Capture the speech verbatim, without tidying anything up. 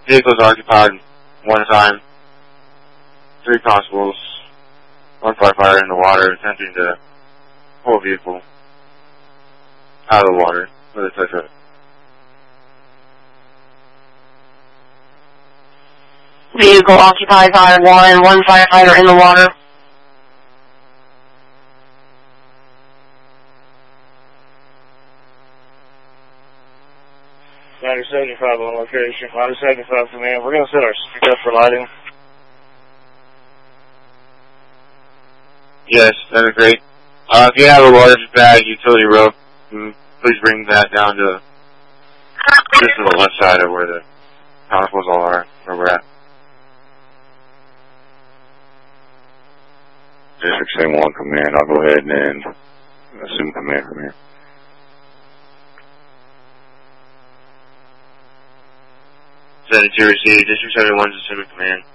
Vehicles occupied, one time. Three constables, one firefighter in the water attempting to pull a vehicle out of the water with a tow truck. Vehicle occupied by one, one firefighter in the water. Ladder seventy-five on location. Ladder seventy-five command. We're going to set our street up for lighting. Yes, that'd be great. Uh, if you have a large bag utility rope, please bring that down to just to the left side of where the constables all are, where we're at. District seven one command. I'll go ahead and assume command from here. seventy-two received. District seventy-one is assuming command.